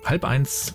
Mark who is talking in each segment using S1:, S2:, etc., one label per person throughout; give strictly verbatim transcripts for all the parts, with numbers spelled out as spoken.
S1: halb eins.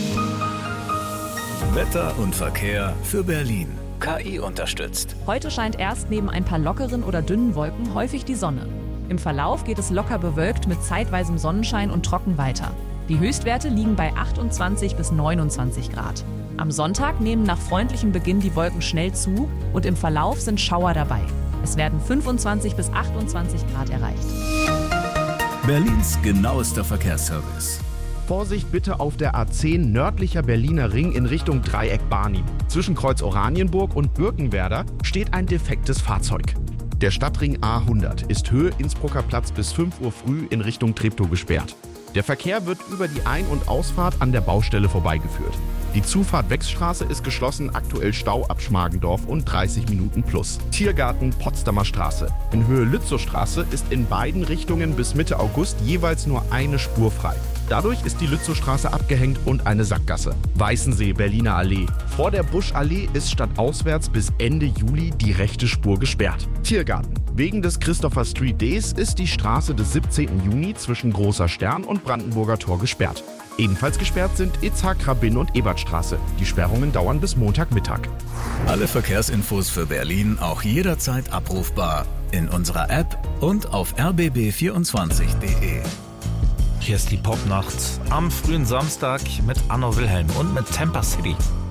S2: Wetter und Verkehr für Berlin. K I unterstützt.
S3: Heute scheint erst neben ein paar lockeren oder dünnen Wolken häufig die Sonne. Im Verlauf geht es locker bewölkt mit zeitweisem Sonnenschein und trocken weiter. Die Höchstwerte liegen bei achtundzwanzig bis neunundzwanzig Grad. Am Sonntag nehmen nach freundlichem Beginn die Wolken schnell zu und im Verlauf sind Schauer dabei. Es werden fünfundzwanzig bis achtundzwanzig Grad erreicht.
S2: Berlins genauester Verkehrsservice.
S4: Vorsicht bitte auf der A zehn nördlicher Berliner Ring in Richtung Dreieck Barnim. Zwischen Kreuz Oranienburg und Birkenwerder steht ein defektes Fahrzeug. Der Stadtring A hundert ist Höhe Innsbrucker Platz bis fünf Uhr früh in Richtung Treptow gesperrt. Der Verkehr wird über die Ein- und Ausfahrt an der Baustelle vorbeigeführt. Die Zufahrt Wechsstraße ist geschlossen, aktuell Stau ab Schmargendorf und dreißig Minuten plus. Tiergarten Potsdamer Straße. In Höhe Lützowstraße ist in beiden Richtungen bis Mitte August jeweils nur eine Spur frei. Dadurch ist die Lützowstraße abgehängt und eine Sackgasse. Weißensee Berliner Allee. Vor der Buschallee ist stadtauswärts bis Ende Juli die rechte Spur gesperrt. Tiergarten. Wegen des Christopher Street Days ist die Straße des siebzehnten Juni zwischen Großer Stern und Brandenburger Tor gesperrt. Ebenfalls gesperrt sind Itzhak, Rabin und Ebertstraße. Die Sperrungen dauern bis Montagmittag.
S2: Alle Verkehrsinfos für Berlin auch jederzeit abrufbar in unserer App und auf r b b vierundzwanzig punkt d e.
S1: Hier ist die Popnacht am frühen Samstag mit Anno Wilhelm und mit Temper City.